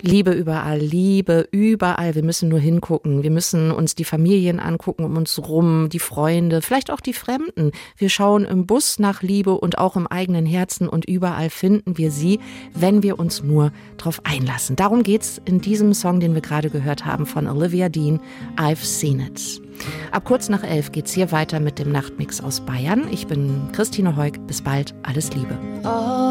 Liebe überall. Wir müssen nur hingucken. Wir müssen uns die Familien angucken um uns rum, die Freunde, vielleicht auch die Fremden. Wir schauen im Bus nach Liebe und auch im eigenen Herzen und überall finden wir sie, wenn wir uns nur drauf einlassen. Darum geht's in diesem Song, den wir gerade gehört haben von Olivia Dean, I've Seen It. Ab kurz nach 11 geht's hier weiter mit dem Nachtmix aus Bayern. Ich bin Christine Heug. Bis bald. Alles Liebe.